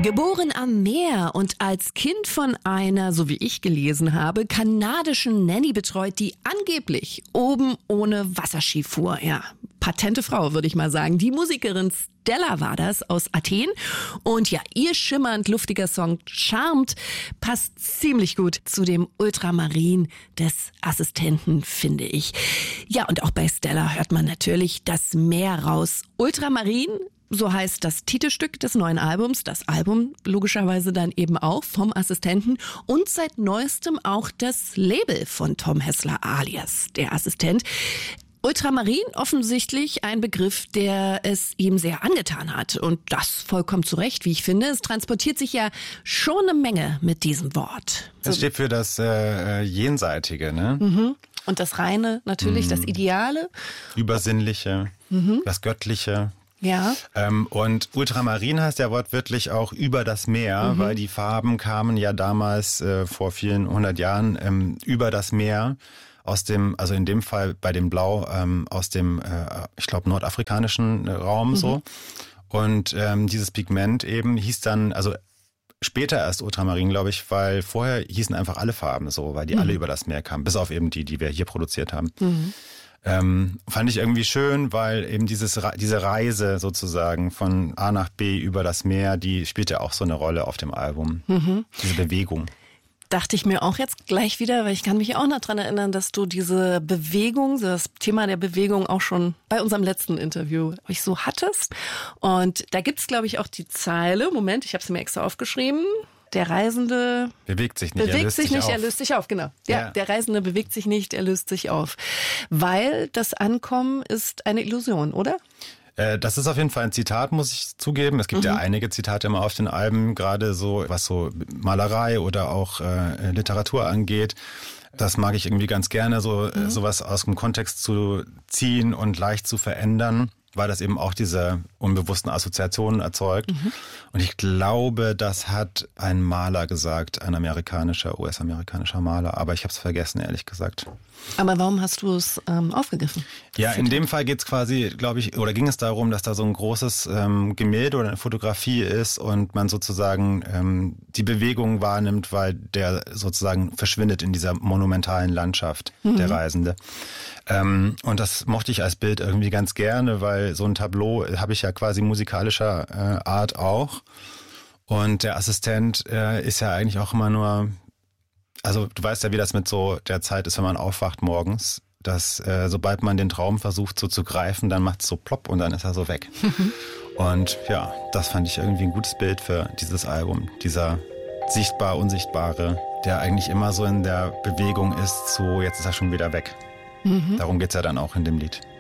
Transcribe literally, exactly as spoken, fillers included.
Geboren am Meer und als Kind von einer, so wie ich gelesen habe, kanadischen Nanny betreut, die angeblich oben ohne Wasserski fuhr. Ja, patente Frau, würde ich mal sagen. Die Musikerin Stella war das aus Athen. Und ja, ihr schimmernd luftiger Song Charmed passt ziemlich gut zu dem Ultramarin des Assistenten, finde ich. Ja, und auch bei Stella hört man natürlich das Meer raus. Ultramarin, so heißt das Titelstück des neuen Albums, das Album logischerweise dann eben auch vom Assistenten und seit neuestem auch das Label von Tom Hessler alias der Assistent. Ultramarin offensichtlich ein Begriff, der es ihm sehr angetan hat und das vollkommen zu Recht, wie ich finde. Es transportiert sich ja schon eine Menge mit diesem Wort. Das steht für das äh, Jenseitige, ne? Mhm. Und das Reine natürlich, mhm. das Ideale. Übersinnliche, mhm. das Göttliche. Ja. Ähm, und Ultramarin heißt ja wortwörtlich auch über das Meer, mhm. weil die Farben kamen ja damals äh, vor vielen hundert Jahren ähm, über das Meer aus dem, also in dem Fall bei dem Blau ähm, aus dem, äh, ich glaube nordafrikanischen Raum mhm. so. Und ähm, dieses Pigment eben hieß dann, also später erst Ultramarin, glaube ich, weil vorher hießen einfach alle Farben so, weil die mhm. alle über das Meer kamen, bis auf eben die, die wir hier produziert haben. Mhm. Ähm, fand ich irgendwie schön, weil eben dieses diese Reise sozusagen von A nach B über das Meer, die spielt ja auch so eine Rolle auf dem Album. Mhm. Diese Bewegung. Dachte ich mir auch jetzt gleich wieder, weil ich kann mich auch noch dran erinnern, dass du diese Bewegung, das Thema der Bewegung auch schon bei unserem letzten Interview euch so hattest. Und da gibt's, glaube ich, auch die Zeile, Moment, ich habe es mir extra aufgeschrieben. Der Reisende bewegt sich nicht, bewegt er löst sich sich nicht, auf. er löst sich auf, genau. Ja, ja, der Reisende bewegt sich nicht, er löst sich auf. Weil das Ankommen ist eine Illusion, oder? Äh, das ist auf jeden Fall ein Zitat, muss ich zugeben. Es gibt mhm. ja einige Zitate immer auf den Alben, gerade so, was so Malerei oder auch äh, Literatur angeht. Das mag ich irgendwie ganz gerne, so mhm. sowas aus dem Kontext zu ziehen und leicht zu verändern, weil das eben auch diese unbewussten Assoziationen erzeugt. Mhm. Und ich glaube, das hat ein Maler gesagt, ein amerikanischer, U S-amerikanischer Maler, aber ich habe es vergessen, ehrlich gesagt. Aber warum hast du es ähm, aufgegriffen? Ja, in dem Fall geht es quasi, glaube ich, oder ging es darum, dass da so ein großes ähm, Gemälde oder eine Fotografie ist und man sozusagen ähm, die Bewegung wahrnimmt, weil der sozusagen verschwindet in dieser monumentalen Landschaft, mhm. der Reisende. Ähm, und das mochte ich als Bild irgendwie ganz gerne, weil so ein Tableau habe ich ja quasi musikalischer äh, Art auch. Und der Assistent äh, ist ja eigentlich auch immer nur, also du weißt ja, wie das mit so der Zeit ist, wenn man aufwacht morgens, dass äh, sobald man den Traum versucht so zu greifen, dann macht es so plopp und dann ist er so weg. Und ja, das fand ich irgendwie ein gutes Bild für dieses Album. Dieser sichtbar Unsichtbare, der eigentlich immer so in der Bewegung ist, so jetzt ist er schon wieder weg. Mhm. Darum geht's ja dann auch in dem Lied.